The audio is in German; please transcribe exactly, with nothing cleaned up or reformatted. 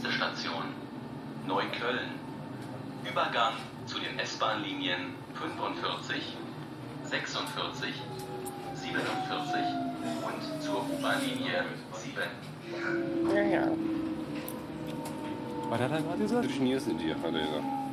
Nächste Station Neukölln. Übergang zu den S-Bahn-Linien fünfundvierzig, sechsundvierzig, siebenundvierzig und zur U-Bahn-Linie sieben. Ja, ja. Was hat er gerade gesagt? Du schnierst in dir, hat er gesagt.